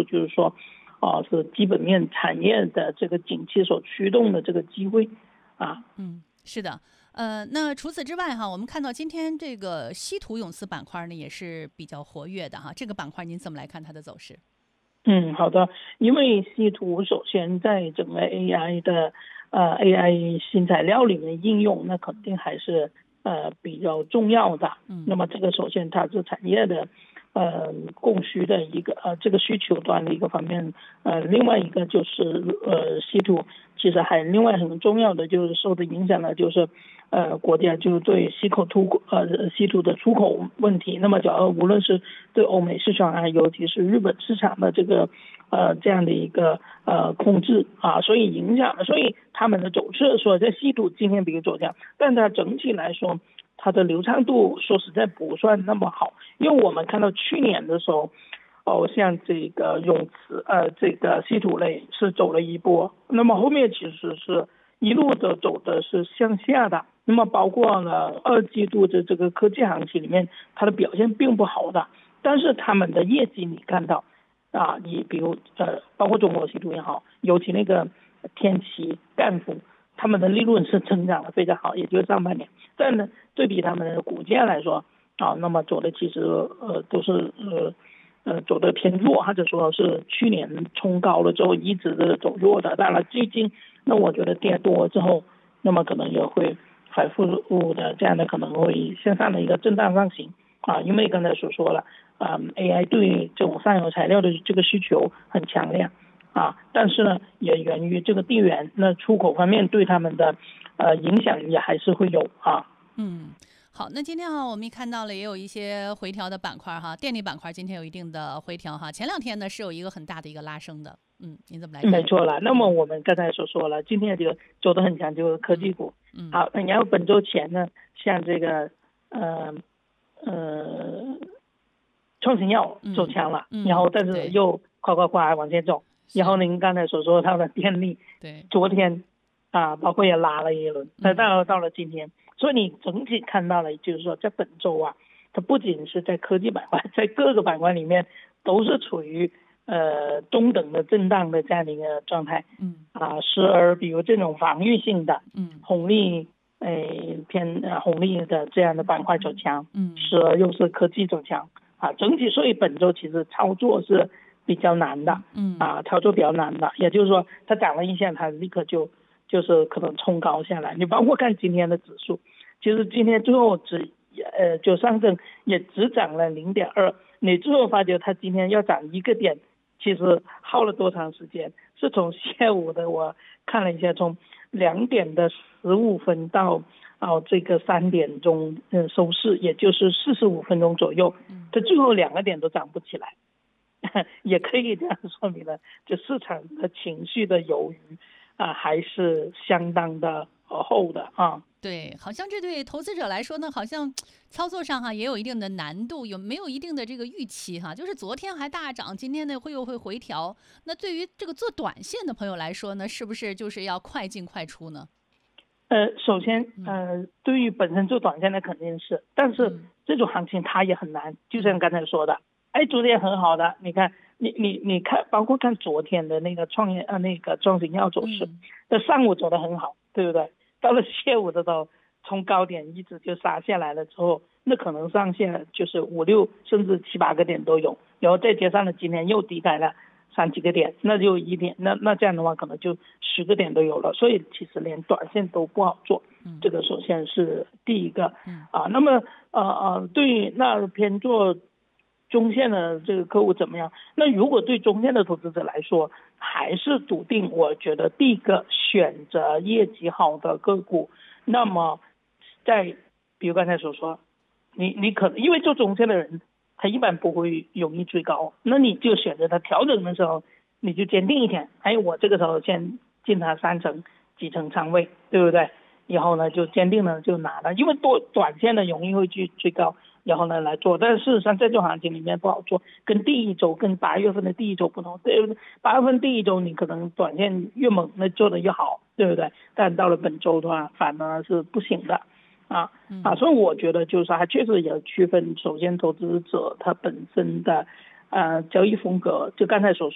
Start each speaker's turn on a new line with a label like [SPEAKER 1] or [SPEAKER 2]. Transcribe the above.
[SPEAKER 1] 就是说是基本面产业的这个景气所驱动的这个机会啊。
[SPEAKER 2] 是的。那除此之外哈，我们看到今天这个稀土永磁板块呢也是比较活跃的哈，这个板块您怎么来看它的走势？
[SPEAKER 1] 好的，因为稀土首先在整个 AI 的AI 新材料里面应用，那肯定还是比较重要的。那么这个首先它是产业的供需的一个这个需求端的一个方面，另外一个就是稀土其实还另外很重要的就是受的影响呢，就是国家就对稀土的出口问题，那么假如无论是对欧美市场啊，尤其是日本市场的这个这样的一个控制啊，所以影响了，所以他们的走势说在稀土今天比如走强，但它整体来说它的流畅度说实在不算那么好，因为我们看到去年的时候像这个永磁这个稀土类是走了一波，那么后面其实是一路的走的是向下的，那么包括了二季度的这个科技行情里面它的表现并不好的，但是他们的业绩你看到你比如包括中国稀土也好，尤其那个天齐赣福他们的利润是增长的非常好，也就是上半年，但呢对比他们的股价来说那么走的其实都是走的偏弱，或者说是去年冲高了之后一直的走弱的，当然最近那我觉得跌多之后，那么可能也会反复的这样的可能会向上的一个震荡上行因为刚才所说了AI 对这种上游材料的这个需求很强烈但是呢也源于这个地缘，那出口方面对他们的影响也还是会有
[SPEAKER 2] 好，那今天我们看到了也有一些回调的板块哈，电力板块今天有一定的回调哈，前两天呢是有一个很大的一个拉升的，您怎么来看？
[SPEAKER 1] 没错了，那么我们刚才所说了，今天就走得很强，就是科技股。好，然后本周前呢，像这个创新药走强了，然后但是又夸往前走，然后您刚才所说它的电力，
[SPEAKER 2] 对，
[SPEAKER 1] 昨天包括也拉了一轮，但到了今天，所以你整体看到了，就是说在本周它不仅是在科技板块，在各个板块里面都是处于中等的震荡的这样的一个状态，时而比如这种防御性的，红利偏红利的这样的板块走强，时而又是科技走强，整体所以本周其实操作是比较难的，操作比较难的，也就是说它涨了一下，它立刻就是可能冲高下来，你包括看今天的指数，其实今天最后就上证也只涨了0.2，你最后发觉它今天要涨1个点。其实耗了多长时间？是从下午的我看了一下，从2点的15分到这个3点钟收市，也就是45分钟左右，它最后2个点都涨不起来，也可以这样说明了，就市场的情绪的鱿鱼还是相当的厚的
[SPEAKER 2] 对，好像这对投资者来说呢，好像操作上也有一定的难度，有没有一定的这个预期就是昨天还大涨，今天呢又会回调。那对于这个做短线的朋友来说呢，是不是就是要快进快出呢？
[SPEAKER 1] 首先对于本身做短线的肯定是，但是这种行情它也很难，就像刚才说的，昨天很好的，你看你看，包括看昨天的那个那个创新药走势，在上午走得很好，对不对？到了下午的时候，从高点一直就杀下来了之后，那可能上限就是5、6甚至7、8个点都有，然后再加上了今天又低开了3几个点，那就1点，那这样的话可能就10个点都有了，所以其实连短线都不好做，这个首先是第一个那么对于那偏做中线的这个客户怎么样？那如果对中线的投资者来说，还是笃定，我觉得第一个选择业绩好的个股，那么比如刚才所说，你可能因为做中线的人，他一般不会容易追高，那你就选择他调整的时候，你就坚定一点，我这个时候先进他3成几成仓位，对不对？然后呢就坚定了就拿了，因为短线的容易会去追高，然后呢来做，但是事实上在这种行情里面不好做，跟8月份的第一周不同，对，8月份第一周你可能短线越猛，那做的越好，对不对？但到了本周的话，反而是不行的所以我觉得就是说，它确实也区分，首先投资者他本身的交易风格，就刚才所说。